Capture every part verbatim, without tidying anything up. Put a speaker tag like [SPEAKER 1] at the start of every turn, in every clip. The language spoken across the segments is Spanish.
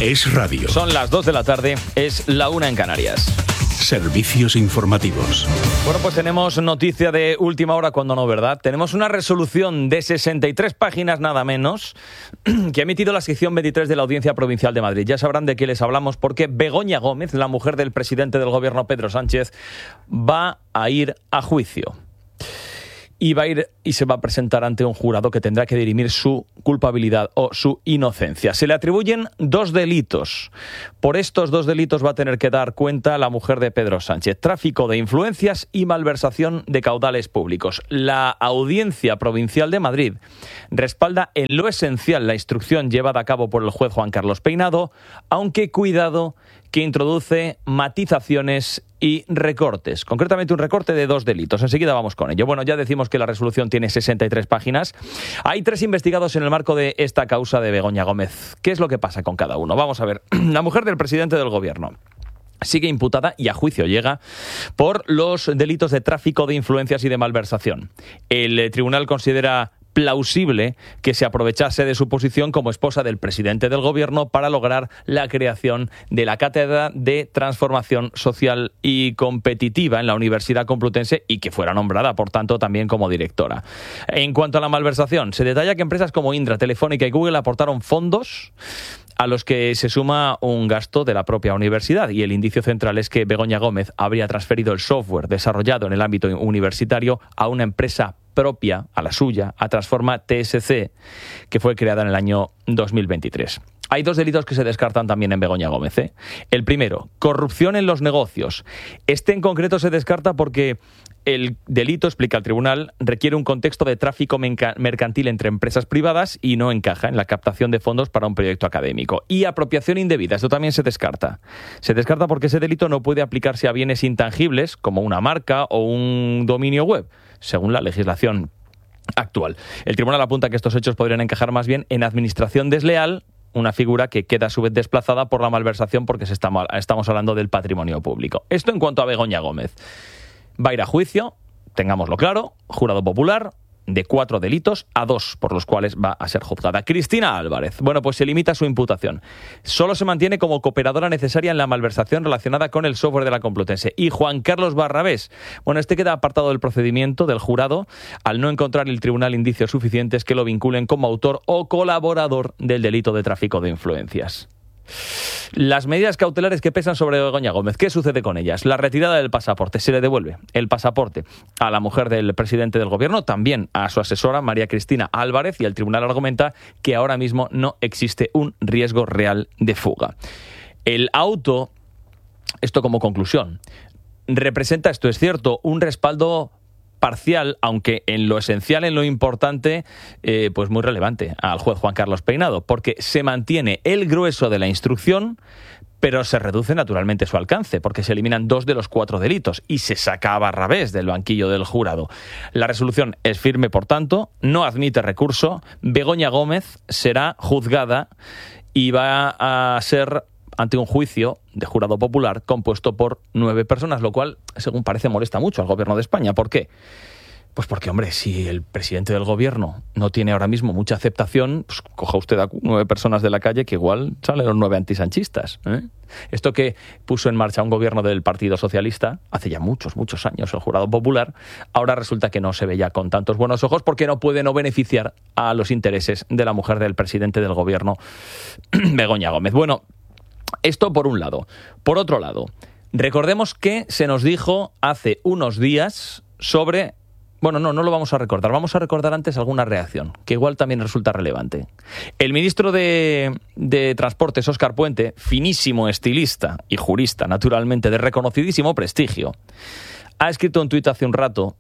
[SPEAKER 1] Es radio.
[SPEAKER 2] Son las dos de la tarde, es la una en Canarias.
[SPEAKER 1] Servicios informativos.
[SPEAKER 2] Bueno, pues tenemos noticia de última hora, cuando no, ¿verdad? Tenemos una resolución de sesenta y tres páginas nada menos que ha emitido la sección veintitrés de la Audiencia Provincial de Madrid. Ya sabrán de qué les hablamos porque Begoña Gómez, la mujer del presidente del gobierno Pedro Sánchez, va a ir a juicio. Y va a ir y se va a presentar ante un jurado que tendrá que dirimir su culpabilidad o su inocencia. Se le atribuyen dos delitos. Por estos dos delitos va a tener que dar cuenta la mujer de Pedro Sánchez: tráfico de influencias y malversación de caudales públicos. La Audiencia Provincial de Madrid respalda en lo esencial la instrucción llevada a cabo por el juez Juan Carlos Peinado, aunque cuidado que introduce matizaciones y recortes. Concretamente un recorte de dos delitos. Enseguida vamos con ello. Bueno, ya decimos que la resolución tiene sesenta y tres páginas. Hay tres investigados en el marco de esta causa de Begoña Gómez. ¿Qué es lo que pasa con cada uno? Vamos a ver. La mujer del presidente del gobierno sigue imputada y a juicio llega por los delitos de tráfico de influencias y de malversación. El tribunal considera plausible que se aprovechase de su posición como esposa del presidente del gobierno para lograr la creación de la Cátedra de Transformación Social y Competitiva en la Universidad Complutense y que fuera nombrada, por tanto, también como directora. En cuanto a la malversación, se detalla que empresas como Indra, Telefónica y Google aportaron fondos a los que se suma un gasto de la propia universidad, y el indicio central es que Begoña Gómez habría transferido el software desarrollado en el ámbito universitario a una empresa propia, a la suya, a Transforma T S C, que fue creada en el año dos mil veintitrés. Hay dos delitos que se descartan también en Begoña Gómez, ¿eh? El primero, corrupción en los negocios. Este en concreto se descarta porque el delito, explica el tribunal, requiere un contexto de tráfico mercantil entre empresas privadas y no encaja en la captación de fondos para un proyecto académico. Y apropiación indebida, esto también se descarta. Se descarta porque ese delito no puede aplicarse a bienes intangibles como una marca o un dominio web, según la legislación actual. El tribunal apunta que estos hechos podrían encajar más bien en administración desleal, una figura que queda a su vez desplazada por la malversación porque se está, estamos hablando del patrimonio público. Esto en cuanto a Begoña Gómez. Va a ir a juicio, tengámoslo claro, jurado popular, de cuatro delitos a dos por los cuales va a ser juzgada. Cristina Álvarez, bueno, pues se limita su imputación. Solo se mantiene como cooperadora necesaria en la malversación relacionada con el software de la Complutense. Y Juan Carlos Barrabés, bueno, este queda apartado del procedimiento del jurado al no encontrar el tribunal indicios suficientes que lo vinculen como autor o colaborador del delito de tráfico de influencias. Las medidas cautelares que pesan sobre Begoña Gómez, ¿qué sucede con ellas? La retirada del pasaporte, se le devuelve el pasaporte a la mujer del presidente del gobierno, también a su asesora María Cristina Álvarez, y el tribunal argumenta que ahora mismo no existe un riesgo real de fuga. El auto, esto como conclusión, representa, esto es cierto, un respaldo parcial, aunque en lo esencial, en lo importante, eh, pues muy relevante al juez Juan Carlos Peinado, porque se mantiene el grueso de la instrucción, pero se reduce naturalmente su alcance, porque se eliminan dos de los cuatro delitos y se saca a Barrabés del banquillo del jurado. La resolución es firme, por tanto, no admite recurso. Begoña Gómez será juzgada y va a ser ante un juicio de jurado popular compuesto por nueve personas, lo cual, según parece, molesta mucho al gobierno de España. ¿Por qué? Pues porque, hombre, si el presidente del gobierno no tiene ahora mismo mucha aceptación, pues coja usted a nueve personas de la calle que igual salen los nueve antisanchistas, ¿eh? Esto que puso en marcha un gobierno del Partido Socialista hace ya muchos, muchos años, el jurado popular, ahora resulta que no se ve ya con tantos buenos ojos porque no puede no beneficiar a los intereses de la mujer del presidente del gobierno, Begoña Gómez. Bueno, esto por un lado. Por otro lado, recordemos que se nos dijo hace unos días sobre... Bueno, no, no lo vamos a recordar. Vamos a recordar antes alguna reacción, que igual también resulta relevante. El ministro de, de Transportes, Óscar Puente, finísimo estilista y jurista, naturalmente, de reconocidísimo prestigio, ha escrito un tuit hace un rato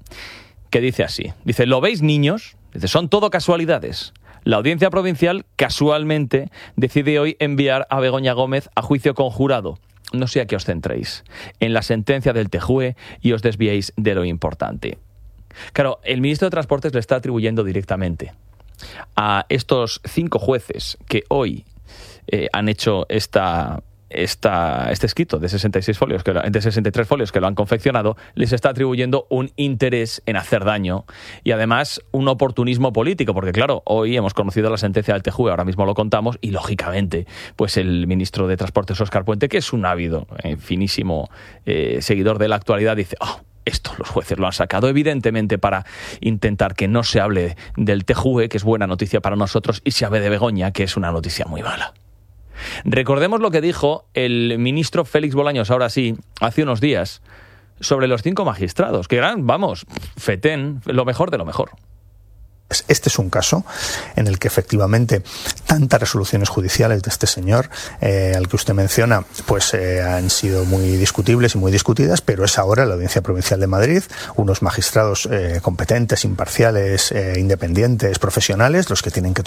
[SPEAKER 2] que dice así. Dice, ¿lo veis, niños? Dice, son todo casualidades. La Audiencia Provincial, casualmente, decide hoy enviar a Begoña Gómez a juicio con jurado. No sé a qué os centréis en la sentencia del T J U E y os desviéis de lo importante. Claro, el ministro de Transportes le está atribuyendo directamente a estos cinco jueces que hoy eh, han hecho esta esta, este escrito de sesenta y seis folios, que, de sesenta y tres folios que lo han confeccionado, les está atribuyendo un interés en hacer daño y además un oportunismo político, porque claro, hoy hemos conocido la sentencia del T J U E, ahora mismo lo contamos, y lógicamente, pues el ministro de Transportes, Óscar Puente, que es un ávido, eh, finísimo eh, seguidor de la actualidad, dice, oh, esto los jueces lo han sacado evidentemente para intentar que no se hable del T J U E, que es buena noticia para nosotros, y se hable de Begoña, que es una noticia muy mala. Recordemos lo que dijo el ministro Félix Bolaños, ahora sí, hace unos días, sobre los cinco magistrados, que eran, vamos, fetén, lo mejor de lo mejor.
[SPEAKER 3] Este es un caso en el que efectivamente tantas resoluciones judiciales de este señor, eh, al que usted menciona, pues eh, han sido muy discutibles y muy discutidas, pero es ahora la Audiencia Provincial de Madrid, unos magistrados eh, competentes, imparciales, eh, independientes, profesionales, los que tienen que